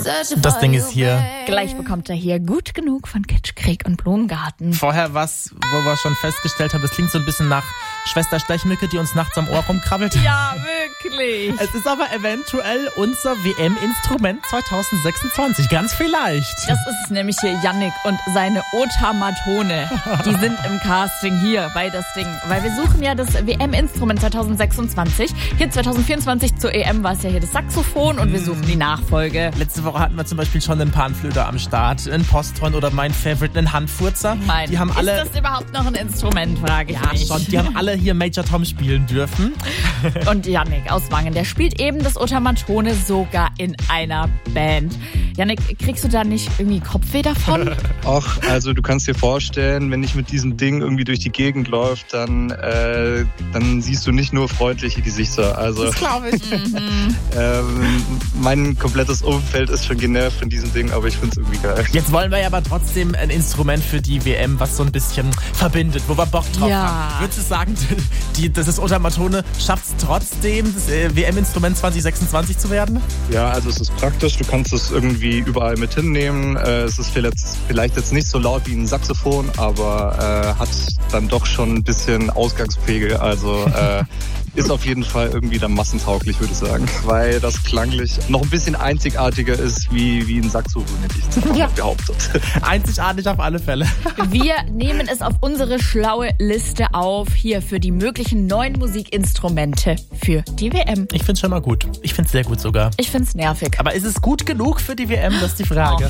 Das Ding ist hier. Gleich bekommt er hier Gut genug von Kitsch, Krieg und Blumengarten. Vorher was, wo wir schon festgestellt haben, das klingt so ein bisschen nach Schwester Stechmücke, die uns nachts am Ohr rumkrabbelt. Ja, wirklich. Es ist aber eventuell unser WM-Instrument 2026. Ganz vielleicht. Das ist es nämlich hier, Yannick und seine Otamatone. Die sind im Casting hier bei das Ding. Weil wir suchen ja das WM-Instrument 2026. Hier 2024 zur EM war es ja hier das Saxophon und wir suchen die Nachfolge. Letzte Woche hatten wir zum Beispiel schon einen Panflöter am Start, einen Posthorn oder mein Favorite, einen Handfurzer. Die haben alle, ist das überhaupt noch ein Instrument, frage ich mich. Ja, schon. Die haben alle hier Major Tom spielen dürfen. Und Yannick aus Wangen, der spielt eben das Otamatone sogar in einer Band. Yannick, kriegst du da nicht irgendwie Kopfweh davon? Ach, also du kannst dir vorstellen, wenn ich mit diesem Ding irgendwie durch die Gegend läuft, dann siehst du nicht nur freundliche Gesichter. Also das glaube ich. mein komplettes Umfeld ist schon genervt von diesem Ding, aber ich finde es irgendwie geil. Jetzt wollen wir ja aber trotzdem ein Instrument für die WM, was so ein bisschen verbindet, wo wir Bock drauf haben. Würdest du sagen, das Otamatone schafft es trotzdem, das WM-Instrument 2026 zu werden? Ja, also es ist praktisch, du kannst es irgendwie überall mit hinnehmen. Es ist vielleicht jetzt nicht so laut wie ein Saxophon, aber hat dann doch schon ein bisschen Ausgangspegel. Also ist auf jeden Fall irgendwie dann massentauglich, würde ich sagen. Weil das klanglich noch ein bisschen einzigartiger ist wie ein Saxophon, hätte ich jetzt behauptet. Einzigartig auf alle Fälle. Wir nehmen es auf unsere schlaue Liste auf, hier für die möglichen neuen Musikinstrumente für die WM. Ich finde es schon mal gut. Ich finde es sehr gut sogar. Ich finde es nervig. Aber ist es gut genug für die WM? Das ist die Frage.